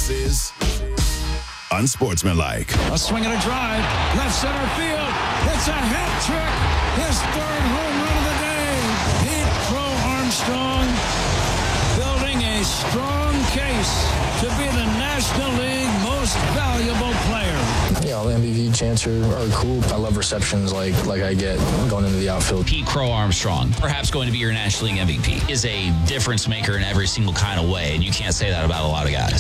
This is Unsportsmanlike. A swing and a drive, left center field. It's a hat trick. His third home run of the day. Pete Crow Armstrong building a strong case to be the National League most valuable player. Yeah, all the MVP chants are cool. I love receptions like I get going into the outfield. Pete Crow Armstrong, perhaps going to be your National League MVP, is a difference maker in every single kind of way, and you can't say that about a lot of guys.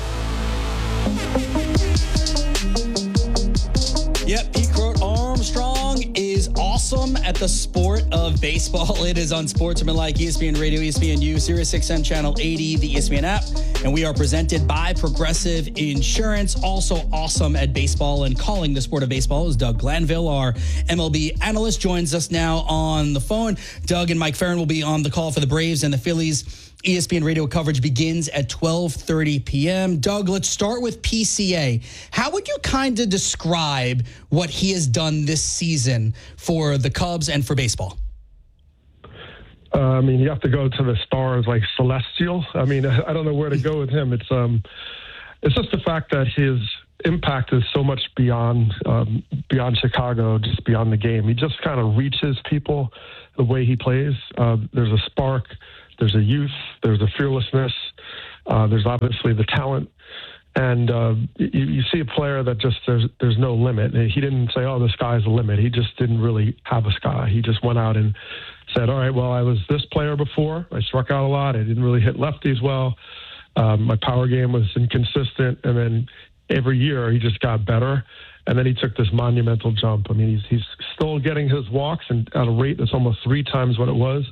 Yep, Pete Crow Armstrong is awesome at the sport of baseball. It is Unsportsmanlike, ESPN Radio, ESPNU, Sirius XM Channel 80, the ESPN app, and we are presented by Progressive Insurance. Also awesome at baseball and calling the sport of baseball is Doug Glanville, our MLB analyst, joins us now on the phone. Doug and Mike Farron will be on the call for the Braves and the Phillies. ESPN radio coverage begins at 12:30 p.m. Doug, let's start with PCA. How would you kind of describe what he has done this season for the Cubs and for baseball? You have to go to the stars like celestial. I don't know where to go with him. It's just the fact that his impact is so much beyond Chicago, just beyond the game. He just kind of reaches people the way he plays. There's a spark. There's a youth, there's a fearlessness, there's obviously the talent, and you see a player that just there's no limit. He didn't say, "Oh, the sky's the limit." He just didn't really have a sky. He just went out and said, "All right, well, I was this player before. I struck out a lot. I didn't really hit lefties well. My power game was inconsistent, and then every year he just got better." And then he took this monumental jump. He's still getting his walks and at a rate that's almost 3 times what it was.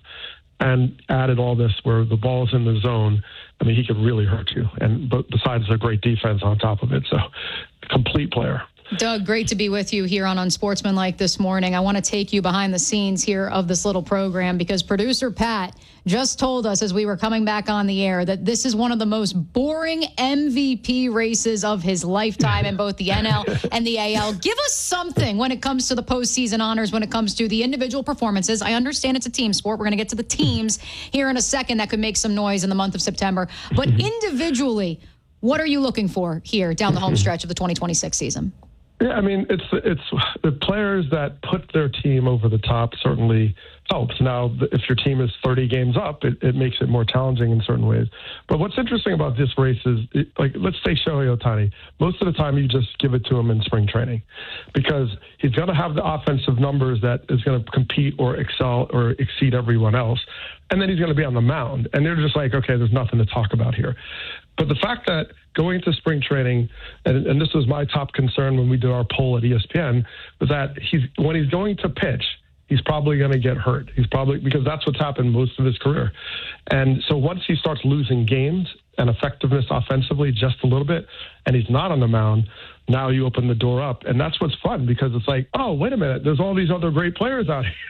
And added all this where the ball's in the zone. He could really hurt you. But besides a great defense on top of it. So, complete player. Doug, great to be with you here on Unsportsmanlike this morning. I want to take you behind the scenes here of this little program because producer Pat just told us as we were coming back on the air that this is one of the most boring MVP races of his lifetime in both the NL and the AL. Give us something when it comes to the postseason honors, when it comes to the individual performances. I understand it's a team sport. We're going to get to the teams here in a second that could make some noise in the month of September. But individually, what are you looking for here down the home stretch of the 2026 season? Yeah, it's the players that put their team over the top certainly helps. Now, if your team is 30 games up, it makes it more challenging in certain ways. But what's interesting about this race is, let's say Shohei Ohtani. Most of the time, you just give it to him in spring training because he's going to have the offensive numbers that is going to compete or excel or exceed everyone else. And then he's going to be on the mound. And they're just like, okay, there's nothing to talk about here. But the fact that going into spring training, and this was my top concern when we did our poll at ESPN, was that when he's going to pitch, he's probably going to get hurt. Because that's what's happened most of his career. And so once he starts losing games and effectiveness offensively just a little bit, and he's not on the mound, now you open the door up. And that's what's fun because it's like, oh, wait a minute, there's all these other great players out here.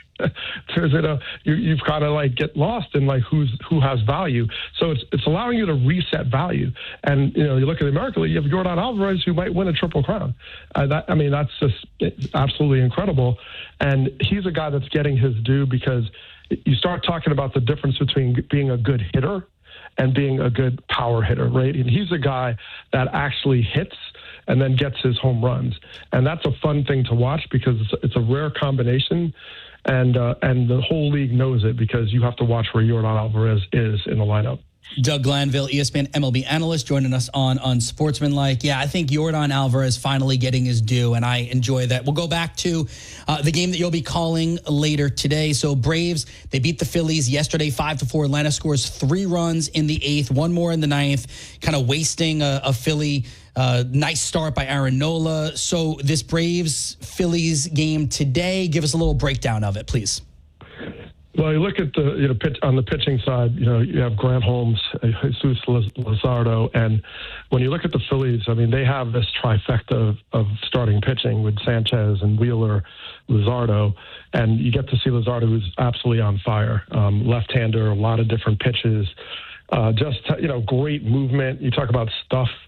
You've got to get lost in who has value. So it's allowing you to reset value. And you look at the American League, you have Yordan Alvarez who might win a Triple Crown. That's just absolutely incredible. And he's a guy that's getting his due because you start talking about the difference between being a good hitter and being a good power hitter, right? And he's a guy that actually hits and then gets his home runs. And that's a fun thing to watch because it's a rare combination. And the whole league knows it because you have to watch where Yordan Alvarez is in the lineup. Doug Glanville, ESPN MLB analyst, joining us on Unsportsmanlike. Yeah, I think Yordan Alvarez finally getting his due, and I enjoy that. We'll go back to the game that you'll be calling later today. So Braves, they beat the Phillies yesterday 5-4. Atlanta scores 3 runs in the 8th, 1 more in the 9th, kind of wasting a Philly nice start by Aaron Nola. So this Braves-Phillies game today, give us a little breakdown of it, please. Well, you look at the pitch on the pitching side. You have Grant Holmes, Jesus Luzardo, and when you look at the Phillies, they have this trifecta of starting pitching with Sanchez and Wheeler, Luzardo, and you get to see Luzardo, who's absolutely on fire. Left-hander, a lot of different pitches, great movement. You talk about stuff.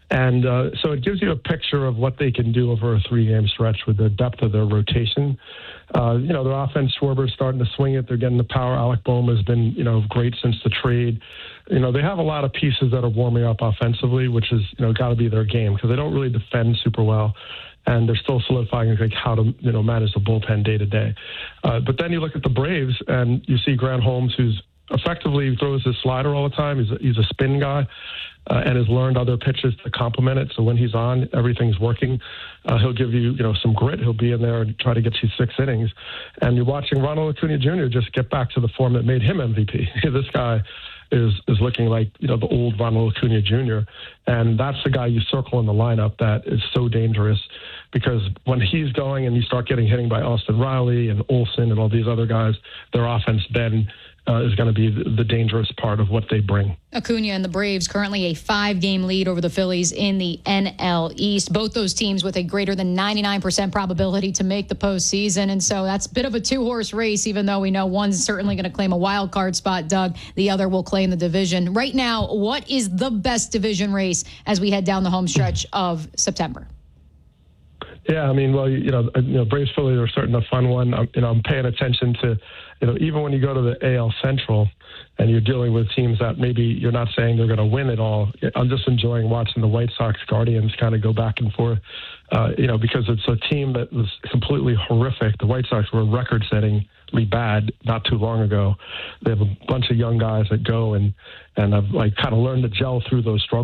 And so it gives you a picture of what they can do over a 3-game stretch with the depth of their rotation. Their offense, Schwarber's starting to swing it. They're getting the power. Alec Bohm has been, great since the trade. They have a lot of pieces that are warming up offensively, which is, got to be their game because they don't really defend super well. And they're still solidifying how to, manage the bullpen day to day. But then you look at the Braves and you see Grant Holmes, who's effectively throws his slider all the time. He's a spin guy and has learned other pitches to complement it. So when he's on, everything's working. He'll give you, some grit. He'll be in there and try to get you 6 innings. And you're watching Ronald Acuna Jr. just get back to the form that made him MVP. This guy is looking like, the old Ronald Acuna Jr. And that's the guy you circle in the lineup that is so dangerous because when he's going and you start getting hitting by Austin Riley and Olsen and all these other guys, their offense then is going to be the dangerous part of what they bring. Acuna and the Braves currently a 5-game lead over the Phillies in the NL East. Both those teams with a greater than 99% probability to make the postseason. And so that's a bit of a 2-horse race, even though we know one's certainly going to claim a wild card spot, Doug. The other will claim the division. Right now, what is the best division race as we head down the home stretch of September? Yeah, Braves Phillies are certainly a fun one. I'm paying attention to, even when you go to the AL Central and you're dealing with teams that maybe you're not saying they're going to win it all. I'm just enjoying watching the White Sox Guardians kind of go back and forth, because it's a team that was completely horrific. The White Sox were record-settingly bad not too long ago. They have a bunch of young guys that go and have kind of learned to gel through those struggles.